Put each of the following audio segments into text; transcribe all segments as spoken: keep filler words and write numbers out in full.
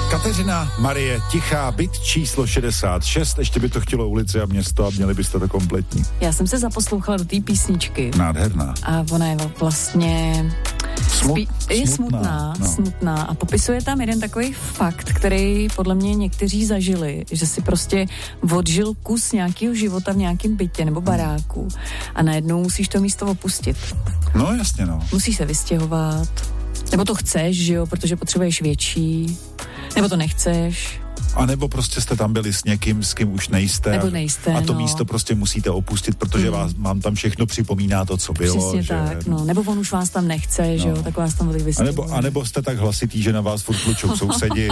Kateřina Marie Tichá, byt číslo šedesát šest, ještě by to chtělo ulici a město a měli byste to kompletní. Já jsem se zaposlouchala do té písničky. Nádherná. A ona je vlastně... Smut, Spí- je smutná, smutná, no. smutná a popisuje tam jeden takový fakt, který podle mě někteří zažili, že si prostě odžil kus nějakého života v nějakém bytě nebo baráku a najednou musíš to místo opustit. No jasně, no. Musíš se vystěhovat, nebo to chceš, že jo, protože potřebuješ větší, nebo to nechceš. A nebo prostě jste tam byli s někým, s kým už nejste. Nebo nejste, A to no. místo prostě musíte opustit, protože mm. vás, vám tam všechno připomíná to, co bylo. Přesně že, tak, no. Nebo on už vás tam nechce, no. že jo, tak vás tam bude vysvětlit. A nebo, a nebo jste tak hlasitý, že na vás furt tlučou sousedi.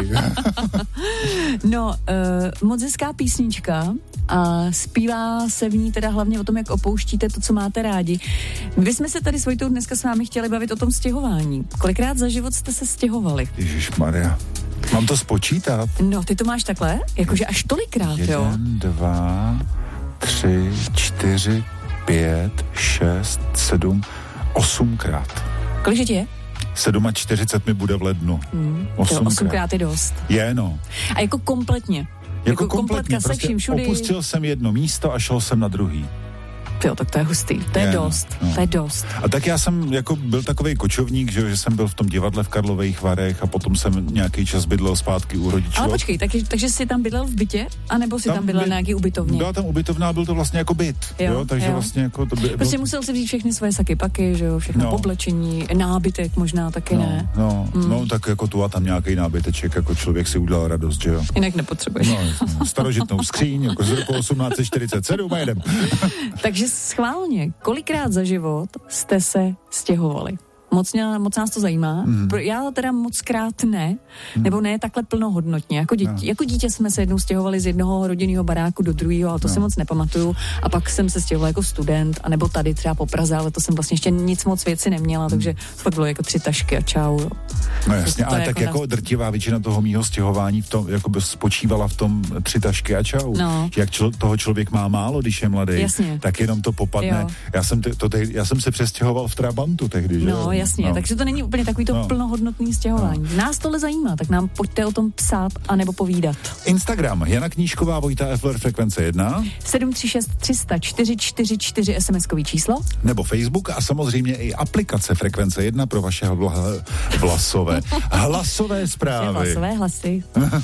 No, uh, moc hezká písnička a zpívá se v ní teda hlavně o tom, jak opouštíte to, co máte rádi. My jsme se tady s Vojtou dneska s vámi chtěli bavit o tom stěhování. Kolikrát za život jste se stěhovali? Ježišmarja. Mám to spočítat? No, ty to máš takhle? Jakože až tolikrát, Jeden, jo? Jeden, dva, tři, čtyři, pět, šest, sedm, osmkrát. Kolik ti je? Sedm a čtyřicet mi bude v lednu. Hmm, osmkrát. osmkrát je dost. Je, no. A jako kompletně? Jako, jako kompletně, kompletka se vším všudy? Opustil jsem jedno místo a šel jsem na druhý. Jo, tak to je hustý, to je, je dost, no. to je dost. A tak já jsem jako byl takovej kočovník, že, že jsem byl v tom divadle v Karlových Varech a potom jsem nějaký čas bydlel zpátky u rodičů. Ale počkej, tak, takže jsi tam bydlel v bytě, anebo jsi tam, tam bydlel by, nějaký ubytovně? Byla tam ubytovna a byl to vlastně jako byt, jo, jo takže jo. vlastně jako to by, Prostě byl... musel si vzít všechny svoje saky paky, že jo, všechno no. oblečení, nábytek možná taky no, ne. No, mm. no, tak jako tu a tam nějaký nábyteček, jako člověk si udělal radost, že jo. Jinak nepotřebuješ. No, no, starožitnou skříň, jako z roku osmnáct set čtyřicet sedm a jedem. Takže schválně, kolikrát za život jste se stěhovali? Moc, mě, moc nás to zajímá. Mm. Já teda moc krát ne, mm. nebo ne takhle plnohodnotně. Jako dítě, no. jako dítě jsme se jednou stěhovali z jednoho rodinného baráku do druhého, ale to no. si moc nepamatuju. A pak jsem se stěhovala jako student, anebo tady třeba po Praze, ale to jsem vlastně ještě nic moc věci neměla, mm. takže to fakt bylo jako tři tašky a čau. Jo. No jasně, ale jako tak jako na... drtivá většina toho mýho stěhování v tom, jako by spočívala v tom tři tašky a čau. No. Jak člo, toho člověk má málo, když je mladý, jasně. tak jenom to popadne. Já jsem, te, to te, já jsem se přestěhoval v Trabantu tehdy, že? No jasně, no. takže to není úplně takový to no. plnohodnotný stěhování. No. Nás tohle zajímá, tak nám pojďte o tom psát anebo povídat. Instagram, Jana Knížková, Vojta Efler, Frekvence jedna. sedm tři šest tři sta čtyři čtyři čtyři SMSkový číslo. Nebo Facebook a samozřejmě i aplikace Frekvence jedna pro vaše hla, hlasové, hlasové zprávy. Hlasové hlasy.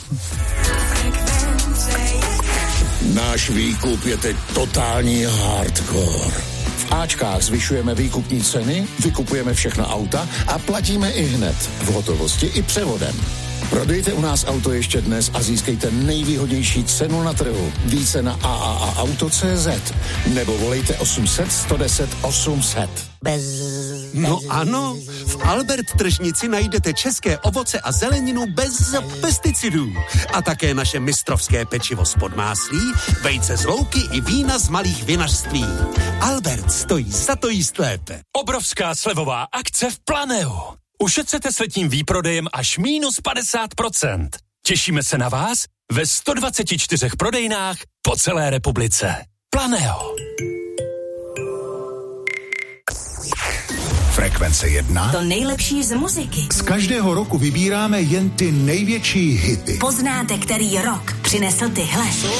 Náš výkup je teď totální hardcore. V Ačkách zvyšujeme výkupní ceny, vykupujeme všechna auta a platíme i hned, v hotovosti i převodem. Prodejte u nás auto ještě dnes a získejte nejvýhodnější cenu na trhu. Více na a a a auto tečka cé zet nebo volejte osm set sto deset osm set. Bez... No ano, v Albert tržnici najdete české ovoce a zeleninu bez pesticidů. A také naše mistrovské pečivo z podmáslí, vejce z louky i vína z malých vinařství. Albert stojí za to jíst lépe. Obrovská slevová akce v Planeu. Ušetřete s letním výprodejem až mínus padesát procent. Těšíme se na vás ve sto dvacet čtyři prodejnách po celé republice. Planeo. Frekvence jedna. To nejlepší z muziky. Z každého roku vybíráme jen ty největší hity. Poznáte, který rok přinesl tyhle.